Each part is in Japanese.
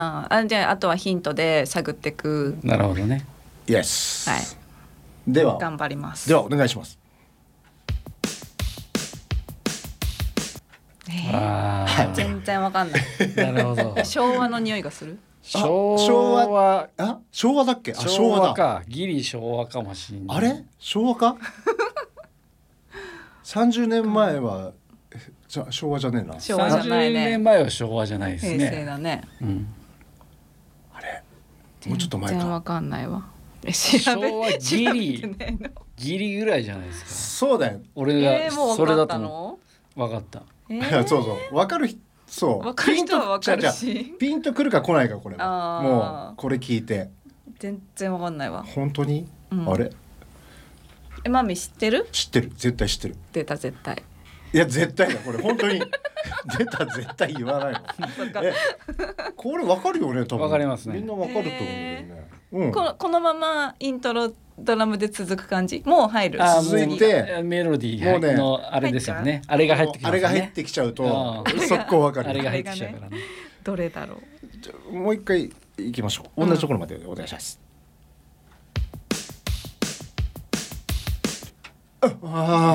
じゃああとはヒントで探っていく。 なるほどね。 イエス、 はい、 では頑張ります。 ではお願いします。 全然わかんない。 なるほど。 昭和の匂いがする。 昭和昭和だっけ？ 昭和か。ギリ昭和かもしれない。 あれ昭和か30年前は昭和じゃねえな。 昭和じゃないね。 30年前は昭和じゃないですね。 平成だね。 あれもうちょっと前か。 全然わかんないわ。 昭和ギリぐらいじゃないですか。 そうだよ。 俺がもうそれだと分かったの？ 分かった。そうそう分かる。そう分かる人は分かるし、 ピンとくるか来ないかこれは。もうこれ聞いて全然分かんないわ。 本当に、あれマミ知ってる？ 知ってる、絶対知ってる。 出た絶対。 いや絶対だこれ本当に出た絶対言わないの。これ分かるよね多分。 分かりますね。 みんな分かると思うんだよね。 このままイントロドラムで続く感じ。もう入る。 続いてメロディーのあれですよね。あれが入ってきますね。 あれが入ってきちゃうと速攻分かる。 あれが入ってきちゃうからね。 どれだろう。もう一回行きましょう。同じところまでお願いします。全然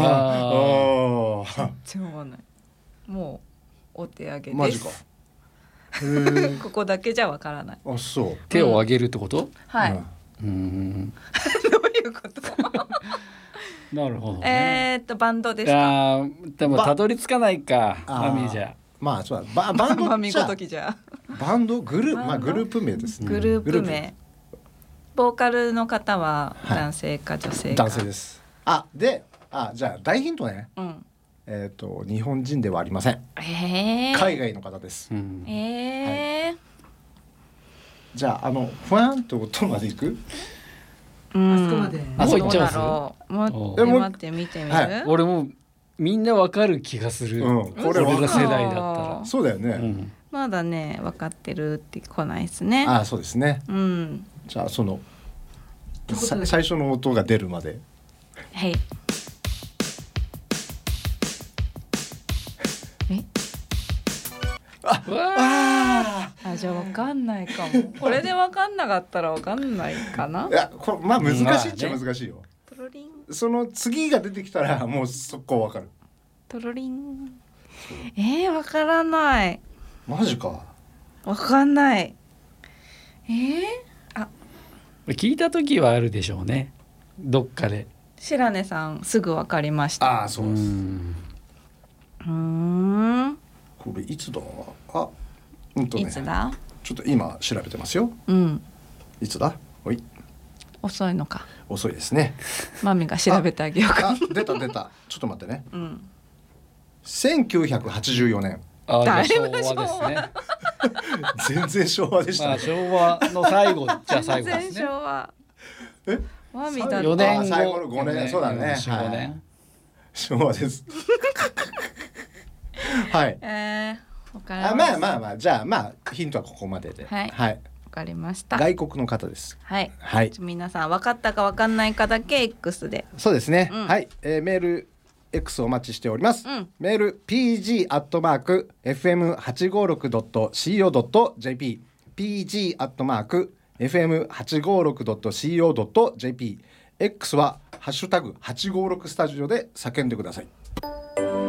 わかんない。もうお手上げです。 マジか。 ここだけじゃわからない。 あ、そう。 手を上げるってこと？ はい。どういうこと？ なるほどね。 バンドですか？ でもたどり着かないか。マミじゃ。 まあそうだ。バンドマミごときじゃ。 バンドグループ名ですね。 グループ名。ボーカルの方は男性か女性か？ 男性です。じゃあ大ヒントね。日本人ではありません。海外の方です。じゃあふわんと音までいく？ あそこまで。 もういっちゃう。 待って見てみる？ 俺もみんなわかる気がする。これ俺ら世代だったら。 そうだよね。 まだね分かってるって来ないですね。 そうですね。じゃあ最初の音が出るまで。 はい。じゃあ分かんないかも。これで分かんなかったら分かんないかな。 いやまあ難しいっちゃ難しいよ。 トロリン。 その次が出てきたらもう速攻分かる。 トロリン。分からない。 マジか。 分かんない。 聞いた時はあるでしょうね。どっかで。 白根さんすぐ分かりました。 そうです。これいつだ？ いつだ？ ちょっと今調べてますよ。いつだ？ 遅いのか。 遅いですね。 マミが調べてあげようか。 出た。ちょっと待ってね。1984年。 昭和ですね。 全然昭和でした。 昭和の最後じゃ最後ですね。 全然昭和。マミだ 4年後。 最後の5年。そうだね。 4、5年。 昭和です。はい。まあじゃあヒントはここまでで。 はい。わかりました。 外国の方です。 はい。皆さん分かったか分かんないかだけ X で。 そうですね。はい。メールX お待ちしております。メール pg@fm856.co.jp pg@fm856.co.jp X はハッシュタグ856スタジオで叫んでください。